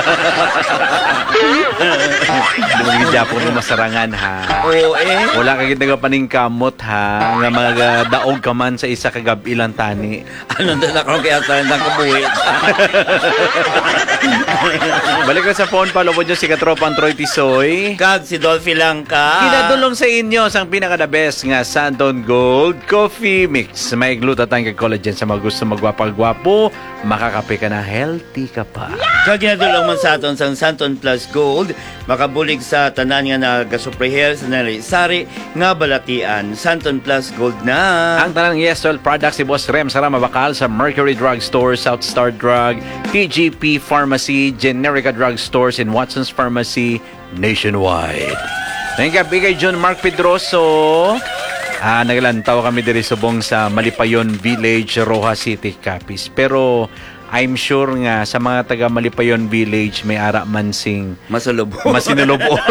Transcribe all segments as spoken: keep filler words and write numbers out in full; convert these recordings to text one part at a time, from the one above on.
Dumagin Japo ng masarangan ha. Oo eh. Wala ka kita paning kamot ha. Nga mga daog ka man sa isa kagab ilang tani. Ano na na kung kaya sa nang kabuhi. Balik na sa phone, palubod nyo si Katropang Troy Tisoy. Kag si Dolphy lang ka. Kinadulong sa inyo sang pinaka-the best nga Santon Gold Coffee Mix. May glutatang kag collagen sa mga gusto magwapag-gwapo. Makakape ka na, healthy ka pa. Kag ginadulong man sa aton sang Santon Plus Gold, makabulig sa tanan nga nagasupreher sa nari-sari nga balatian. Santon Plus Gold na. Ang tanang Yes Oil products si Boss Rem Sarama Bakal sa Mercury Drug Store, South Star Drug, T G P Pharmacy, Generica Drug Stores, and Watson's Pharmacy nationwide. Thank you kay John Mark Pedroso. Ah, naglantaw kami diri subong sa Malipayon Village, Rojas City, Capiz. Pero I'm sure nga sa mga taga Malipayon Village may ara man sing Masulubon. masinulubon.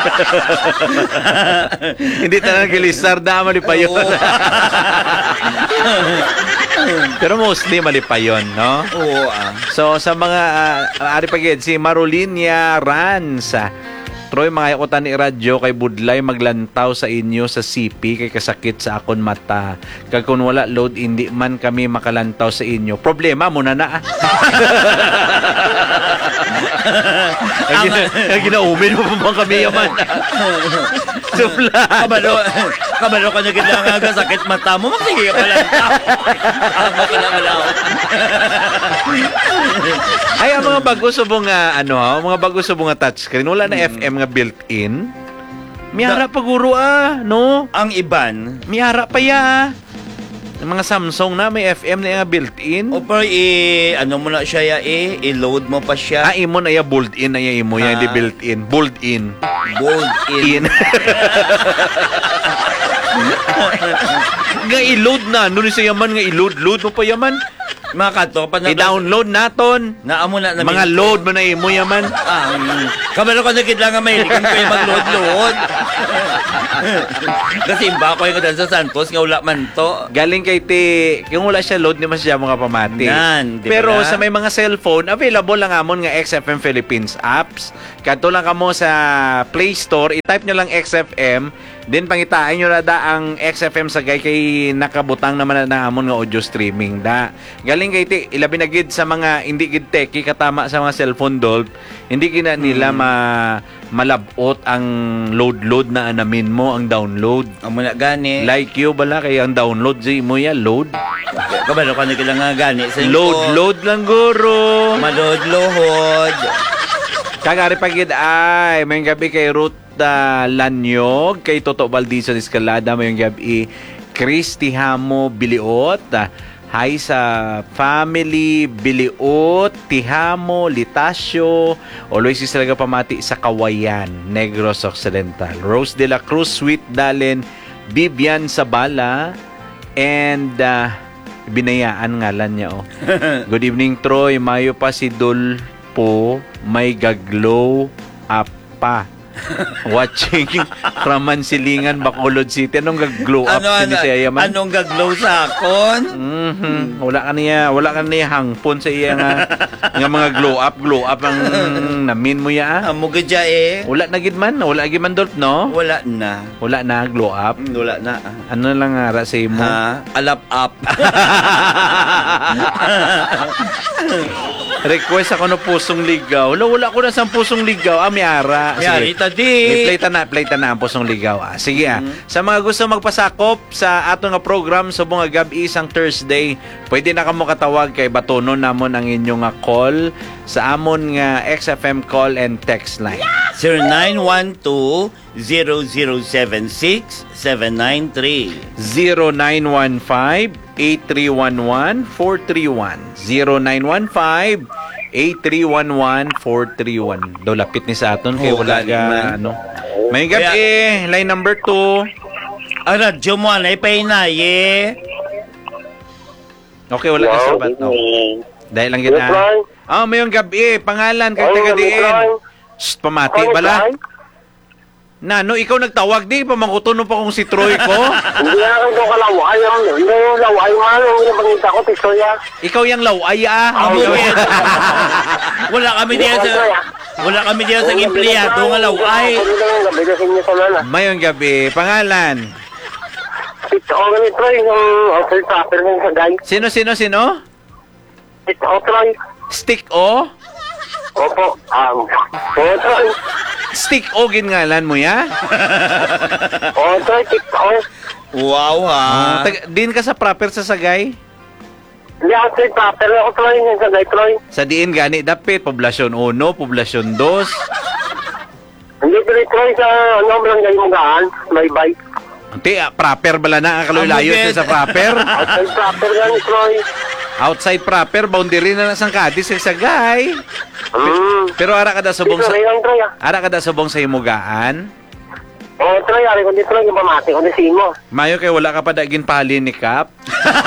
Hindi talaga gilisar na Malipayon. Pero mostly Malipayon, no? Oo ah. So sa mga uh, ari pagid si Marolinia Ranza. Troy, mga yakutan ni radyo kay Budlay maglantaw sa inyo sa C P kay kasakit sa akon mata. Kag kung wala load, hindi man kami makalantaw sa inyo. Problema mo na na. Kag ginaumin mo pa man kami yaman. Supla. Kabalo, kabalo ka na kailangan nga sakit mata mo. Magsige ka lantaw. Ako ka na malaw. Ay, ang mga bago subong nga, ano ha, mga bago subong nga touchscreen, wala na F M nga built-in. Miyara pa guro ah, no? Ang iban, Miyara pa ya. Yung mga Samsung na may F M na nga built-in. o pero i, ano mo na siya ya eh, i-load mo pa siya. Ah, imo na ya built-in na ya imo ya, Ah. hindi built-in. Built-in. Bold in. In. Nga i-load na. Nuno sa yaman nga i-load. Load mo pa yaman. Mga kato, pa na, I-download naton. naamo na namin. Mga load mo na imo yaman. Ah, mm. kabalo ka na kailangan may likan ko yung mag-load-load. Kasi imba ko yung kadan sa Santos, nga wala man to. Galing kay ti, kung wala siya load, di man siya mga pamati. Nan, di ba Pero na? sa may mga cellphone, available lang amon nga X F M Philippines apps. Kadto lang kamo sa Play Store, i-type nyo lang X F M, then pangitaan nyo na da ang X F M sa gay kay nakabutang naman na amon nga audio streaming da. Galing kay ti, ilabi na gid sa mga hindi gid techy katama sa mga cellphone dolp, hindi kina nila Hmm. ma malabot ang load-load na anamin mo, ang download. Amo na gani. Like you bala kay ang download si mo ya load. Kabalo ka na kailangan gani. Sa Load load lang guro. Malod-lohod. Kagari pagid ay may gabi kay Ruth uh, Lanyog, kay Toto Baldizo Escalada, may gabi Christy Hamo Biliot. Uh, Hi sa family Biliot, Tihamo, Litasio, always is talaga pamati sa Kawayan, Negros Occidental. Rose de la Cruz, Sweet Dalen, Bibian Sabala, and uh, binayaan ngalan niya oh. Good evening Troy, mayo pa si Dulpo, may gaglow up pa. Watching from Mansilingan, Bacolod City. Anong gag-glow up Ano, sini ano, sa iya man? anong gaglow sa akon? Mhm. Wala ka niya, wala ka niya hangpon sa iya nga, nga mga glow up, glow up ang namin mo ya. Amo gadya eh. Wala na gid man, wala gid man dolp no? Wala na. Wala na glow up. Hmm, Wala na. Ano lang nga ra sa imo? Ha? Alap up. Request ako no pusong ligaw. Wala wala ko na sa pusong ligaw. Ah, miara. Yari tadi. I-play ta na, play ta na ang pusong ligaw. Ah, sige ah. Sa mga gusto magpasakop sa ato nga program sa bunga gabi isang Thursday, pwede na kamo katawag kay batonon namon ang inyong nga call sa amon nga X F M call and text line. zero nine one two zero zero seven six seven nine three. zero nine one five eight three one one four three one zero nine one five eight three one one four three one. Do lapit ni sa aton kay Oo, wala galing ga man. ano. May gabi, line number two. Ang radyo mo anay painaye. Okay, wala ka sa bat. No. Dahil lang gina. Ah, may yung gabi, pangalan kay taga diin. Shh, pamati bala. Nano, ikaw nagtawag di, pamangkuton pa kung si Troy ko. Hindi na ako itong kalaway. Hindi yung laway man. Yung pinapangita ko, Tisoya. Ikaw yung laway ah. Amo gid. Wala kami diyan sa wala kami diyan sa empleyado nga laway. Ano lang yung gabi na sinyo sa nana. Mayong gabi, pangalan. Ito ako ganito, yung hotel proper ng sagay. Sino, sino, sino? Ito ako, Troy. Stick O? Opo. Um, Oo, Troy. Stick O gingalan mo ya? Oo, Troy. Ito ako. Wow ha. Ah, tag- din ka sa proper sa Sagay? Hindi ako, Troy. Proper ako, Troy. Yung sagay, Troy. Sa diin gani dapit poblasyon uno, poblasyon dos. Hindi, Troy, Troy. Sa ano, barangay Mugaan. May bike. Ante, ah, proper bala na ang kalulayo Amo, sa proper. Hotel proper yan, Troy. Outside proper, boundary na sa Cadiz sa Sagay. Hmm. Pero ara kada subong Ito sa rin lang, Troy, ah. ara kada subong sa Himugaan. Oo, Troy. Ari ko dito, Troy. Yung pamati ko na simo. Mayo kay wala ka pa dagin palin ni Kap.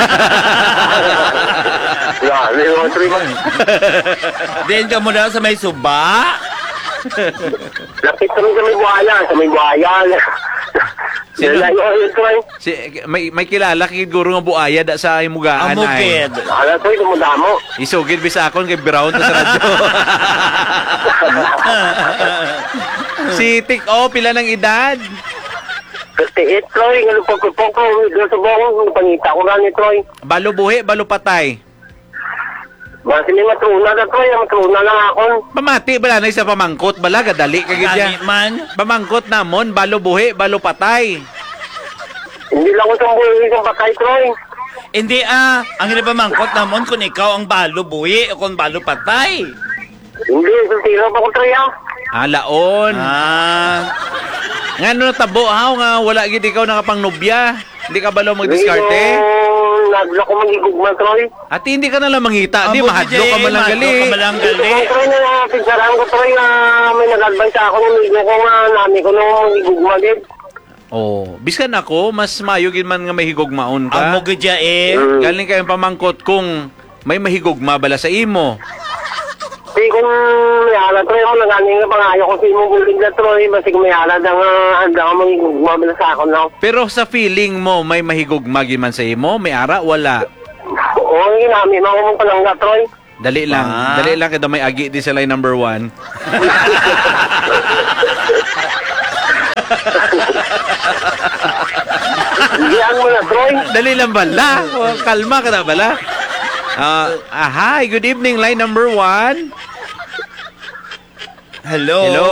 Yan, yung Troy. Din ka mo daw sa may suba. Lapit kami sa may buhaya. Sa may buhaya. Sino? Dalayo yun, Troy. Si may may kilala kay guro nga buaya da sa Himugaan Amo ay. gid. Ala, Troy. Dumudamo. Isugid bisakon kay Brown ta sa radyo. Si Tik O, pila ng edad? thirty-eight, Troy. Ngayon pagkupong ko. Doon sa buong pangita ko na ni Troy. Balo buhi, balo patay. Basi may matruna na, Troy. Matruna lang ako. Pamati bala na isa pamangkot bala gadali kagid Gani ya. man. Pamangkot namon balo buhi, balo patay. Hindi lang ko itong buhay isang patay, Troy. Hindi ah, ang pamangkot namon kung ikaw ang balo buhi o kung balo patay. Hindi, sultiro pa ko, Troy, ah. Alaon. Ah, Nga no tabo haw nga wala gid ikaw nakapang nobya. Hindi ka balo magdiskarte. Naglo ko magigugma, Troy. At hindi ka na lang mangita, di amo mahadlo gid, ka man lang mahadlo gali. ka man lang gali. Ito, Troy, na pigsaran ko, Troy, na may nag-advise ako ng amigo ko nga nami ko nung magigugma din. Oh, biskan ako mas mayo gid man nga may higugmaon ka. Amo gid ya eh. Mm. Galing kayong pamangkot kung may mahigugma bala sa imo. Di kung may ala, Troy, ako nagaling nga pangayo ko sa imong bulig na, Troy. Basi kung may ala, da nga, handa ka magigugma bila sa ako na. Pero sa feeling mo may mahigugma gid man sa imo, may ara wala. Oo, ginami, mga mong palangga, Troy. Dali lang, Ah. dali lang kada may agi di sa line number one. Diyan mo na, Troy. Dali lang bala. O, kalma ka na bala. Ah, ah, hi, good evening, line number one. Hello. Hello.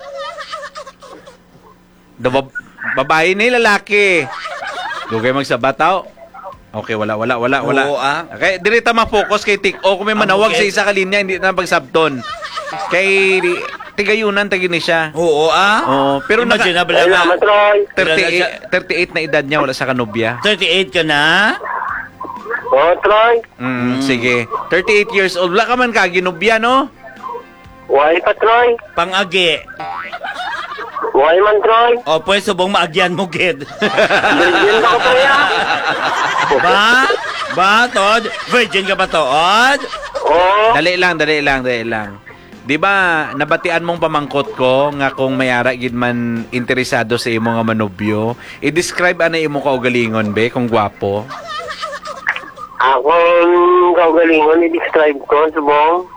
The bab- babae na yung lalaki. Dugay magsabataw. Okay, wala, wala, wala, wala. Oo, ah. Okay, direta ma-focus kay Tik O. Kung may Ah, manawag okay. sa isa ka linya, hindi na pagsabton. Kay Tigayunan, tagi ni siya. Oo ah. Oo, pero naka- Imagine na Ay, naman, Troy. thirty-eight, thirty-eight na edad niya, wala sa kanobya. thirty-eight ka na? Oo, Troy. Mm, sige. thirty-eight years old. Wala ka man ka, ginobya, no? Why pa, Troy? Pangagi. Why man, Troy? O pues subong maagyan mo gid. Virgin ba ko, Troy, ah? ba? Ba, Tod? Virgin ka ba, Tod? Oo. Dali lang, dali lang, dali lang. Di ba, nabatian mong pamangkot ko nga kung mayara gid man interesado sa imo nga manubyo, i-describe ana imo kaugalingon be kung gwapo. Ako, kagalingon, i-describe ko, subong.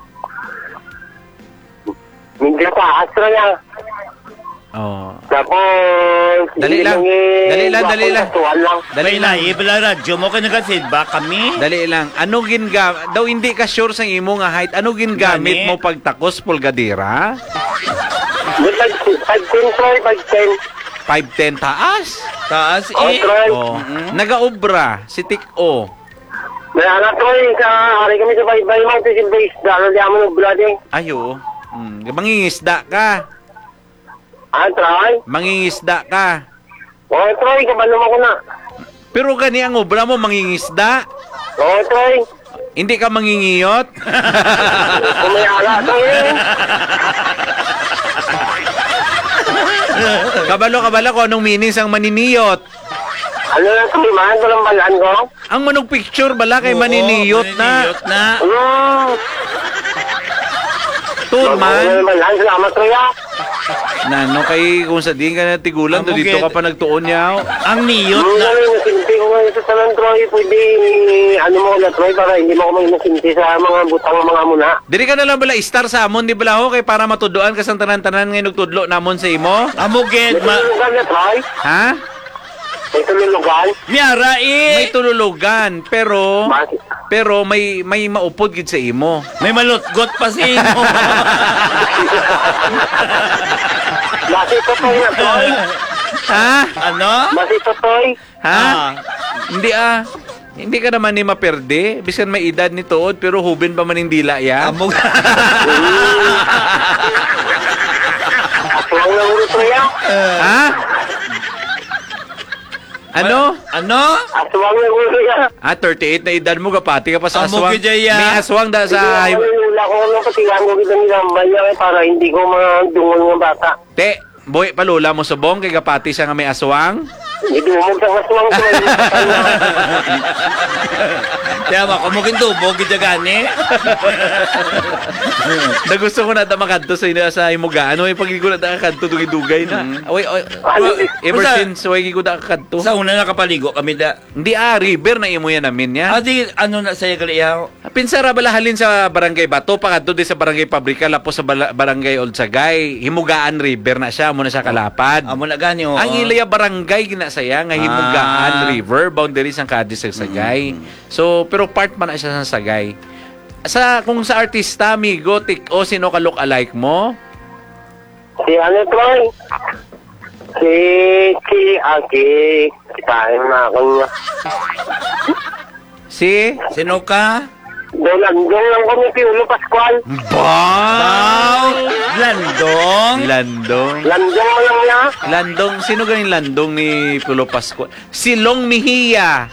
Medyo taas, Troy, ah. Oh. Tapos, Dali hindi lang. eh, Dali lang, gwapo dali lang. na tuwan lang. Dali May lang. live la radyo mo ka nag-feedback kami. Dali lang. Ano ginga daw hindi ka sure sa imo nga height. Ano gingamit Gani? mo pagtakos pulgadira? five ten, Troy, five ten. five ten taas. Taas Oh, eh. Troy. Oh. Nagaobra si Tik O. May anak, Troy, sa hari kami sa baybay mo, sa silbase, dahil di mo ng blood, eh. Ayo. Hmm. Mangingisda ka. Ah, Troy? Mangingisda ka. Oo, Troy, kabalo mo ko na. Pero gani ang obra mo mangingisda. Oo, Troy. Hindi ka mangingiyot. Kung may ala, Troy, eh. Kabalo kabalo ko anong meanings ang maniniyot. Ano na, Troy, man, walang balaan ko? Ang manog picture bala kay Oo, maniniyot na. maniniyot na. Ano? Tun Walang man. balaan, salamat, Troy, ah. Na no kay kung sa di ka na tigulan, Amo, do dito get- ka pa nagtuon yaw. Ang niyot Yung na... gano'n, nasinti ko nga ito sa lang, Troy. Pwede, ano mo na, Troy, para hindi mo ako may nasinti sa mga butang mga muna. Diri ka na lang bala star sa amon, di bala ho, kay para matuduan ka sa tanan-tanan ngayon nagtudlo namon sa imo. Amo, May get, ma... tululugan na, Troy. Ha? May tululugan. Miyara, May eh! tululugan, pero Mas, pero may may maupod gid sa imo. May malutgot pa si imo. Mas ito, Troy, na, Troy. Ha? Ano? Mas ito, Troy. Ha? Ah. Hindi ah. Hindi ka naman ni maperde. Bisan may edad ni tuod, pero hubin pa man yung dila ya. Amo, Aswang na ulo, Troy, ah. Ha? Ano? ano? Aswang na ulo, ah. Ah, thirty-eight na edad mo, kapati ka pa sa Amo, aswang. gidya, ya. May aswang da sa... Hindi ako nila ko ano patihan ko kita nilambay niya eh, para hindi ko madungol ng bata. Te, boy, palula mo subong kay kapati siya nga may aswang. Hindi mo sa aswang ko. Kaya ba, kumugin tubo, gidya gani. Na gusto ko na ta makadto sa ina sa imuga. Ano ay pag ko na ta kadto dugay-dugay na. Away, Ano? ever Basta- since way ko na kadto. Sa una nakapaligo kami da. Hindi ah, river na imo yan namin ya. Ah, di, ano na saya kaliyaw? Pinsara bala halin sa Barangay Bato, pakadto di sa Barangay Pabrika, lapos sa bala- Barangay Olsagay. Himugaan River na siya, muna sa Kalapad. Amo na gani, oo. Ang Ilaya Barangay ginasaya nga Himugaan Ah. River, boundary sang Cadiz sa Sagay. So, pero part man na siya sa Sagay. Sa kung sa artista, amigo, tik o sino ka look alike mo? Si ano Troy? Si si Aki. Kain na ako niya. Si Sino ka? Dolan, doon lang kami Piolo Pascual. Bao Landong? Landong. Landong mo lang niya. Landong, sino ganing Landong ni Pulo Pascual? Si Long Mejia.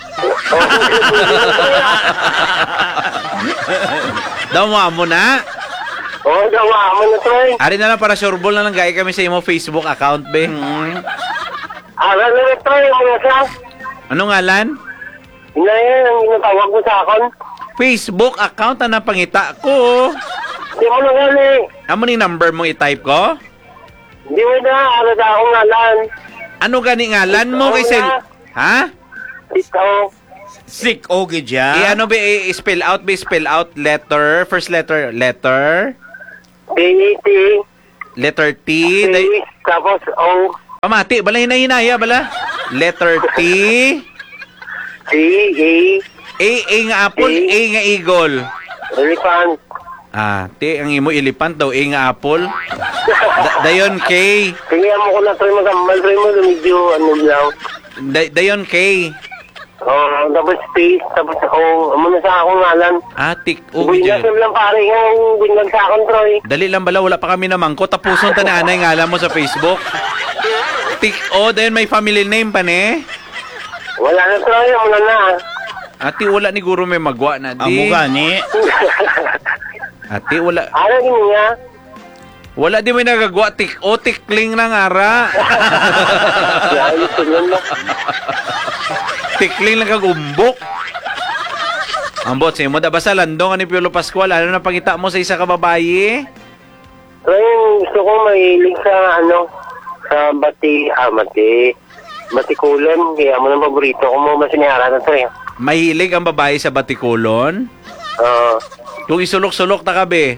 Daw mo na. Oo, gawa mo na Troy. Ari na lang para sureball na lang gaya kami sa imo Facebook account, be. Aral na rin Troy, mga siya. Ano ngalan? Yun na yan, ang ginatawag mo sa akin. Facebook account na napangita ko. Hindi mo na gani. Amo ni number mo i-type ko? Hindi mo na, ano na akong ngalan. Ano gani ngalan mo kay Sel? Ha? Ito. Sick o gidya? Eh ano ba i-spell out ba spell out letter, first letter, letter, T E T. letter T, T. day, Tapos O. pamati, bala hinahinaya, bala. Letter T, T. A. A, A nga apple, A nga eagle. Elephant. Ah, T, ang imo elephant daw, A nga apple. Da- dayon K, Kaya mo ko na Troy magambal. Troy mo, medyo ano lang. da- dayon K. Oh, tapos space, tapos O. Amo na sa akong ngalan. Ah, tik, oh, Bunyag video. lang pare yung bunyag sa akin, Troy. Dali lang bala, wala pa kami namangko. Tapuson ta na anay ngalan mo sa Facebook. Tik, oh, dayon may family name pa ne. Wala na, Troy. Wala na. Ati, wala ni guro may magwa na di. Amo gani? Ati, wala. Ano yun niya? Wala di may nagagwa. Tik, oh, tikling ng ara. Kaya ito yun na. Tikling lang kagumbok. Ang bot, sa'yo mo da basta landong ni Piolo Pascual. Ano na pangita mo sa isa ka babae? Troy, gusto ko mahilig sa ano, sa bati, ah, bati, batikulan. Kaya mo ng paborito ko mo masinihara na, Troy. Mahilig ang babae sa batikulon. Oo. Kung isulok-sulok ta ka, be.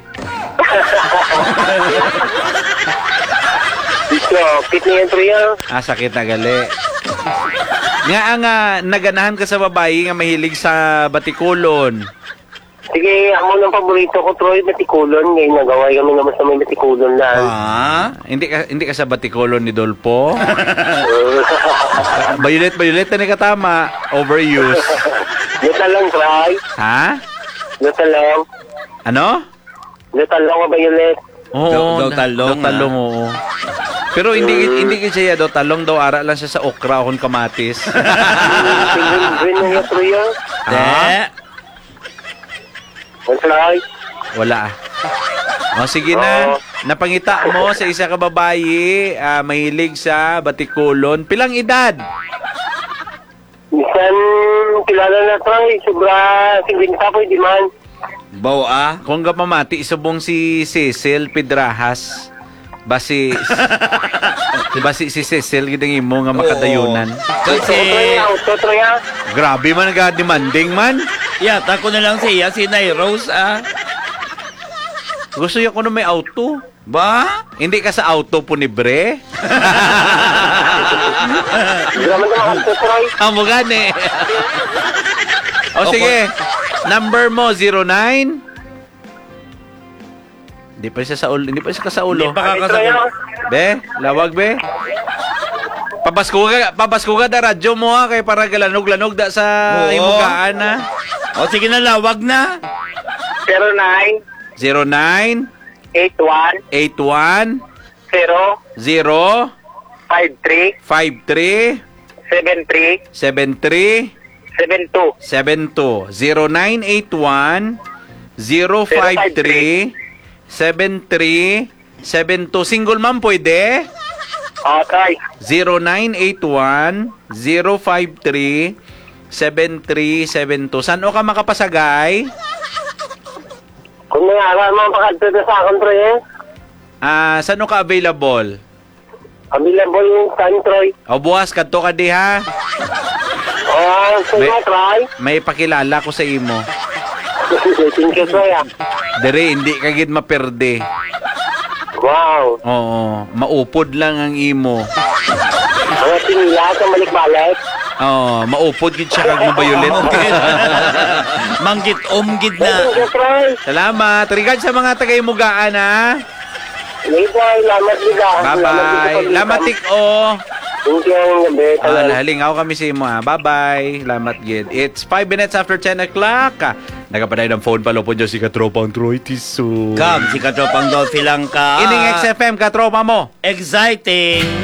Ito, kit niya, Troy, ah. Ah, sakit na gali. Nga ang ah, naganahan ka sa babae nga mahilig sa batikulon. Sige, ako ng paborito ko, Troy, batikulon. Ngayon, nagaway kami naman sa may batikulon na. Ah? Hindi ka hindi ka sa batikulon ni Dolpo. Uh, Bayulit, bayulit na ni katama. Overuse. Luta lang, Troy. Ha? Luta lang. Ano? Luta lang ka ba yun, Let? Oo. Daw- daw na- talong, daw talong, ah. oo. Pero hindi hindi kasi siya daw talong daw ara lang siya sa okra o kamatis. Tingin, green na yung Troy, ah. De? Ang Troy. Wala. O sige na. Oo. Napangita mo sa isa ka babae, ah, mahilig sa batikulon. Pilang edad? Minsan, kilala na, Troy. Sobra, singin ka po, di man. Baw ah? Kung ka pamati, isubong si Cecil Pedrahas. Basi si basi si Cecil gid ang imo nga makadayunan. Kasi, Troy, auto, Troy, ah. Grabe man nga demanding man. yata ko na lang siya, si Nay Rose, ah. Gusto niya ko na may auto. Ba? Hindi ka sa auto punibre. Hindi naman naman auto, Troy. Amo gani. O sige. Number mo zero nine. Hindi pa siya sa ulo, hindi pa siya ka sa ulo. Hindi pa Ay, Troy, ah. Be, lawag be. Pabasko ka, pabasko ka da radyo mo ha kay para galanog-lanog da sa Oo. imugaan na. O sige na, lawag na. zero nine zero nine eight one eight one zero zero five three five three seven three seven three seven two. seven two zero nine eight one zero five three seven three seven two. Single ma'am pwede? Ah, Troy. zero nine eight one zero five three seven three seven two. Saan o ka makapasagay? Kung may araw mo makadto sa akin, Troy, eh. Ah, saan o ka available? Available yung time, Troy. O buwas kadto ka di ha. Oh, so May- nga, Troy. May pakilala ko sa imo. Thank you, Troy, ah. Dere hindi ka gid maperde. Wow. Oo, maupod lang ang imo. Mga sinila sa balik-balik. Oo, maupod gid siya kag mabayulit. Manggit omgid Thank na. you, Troy. Salamat. Regards sa mga taga-imugaan ha. Late, Troy. Lamat, Liga. Bye-bye. Lamat tik-o. Thank you, ang gabi. Ah, Tagal. nahalingaw kami sa imo ha. Bye-bye. Lamat gid. It's five minutes after ten o'clock. Ah, nagapaday ng phone palo po dyan si Katropang Troy Tiso. Kag, si Katropang Dolphy lang ka. Ining X F M Katropa mo. Exciting.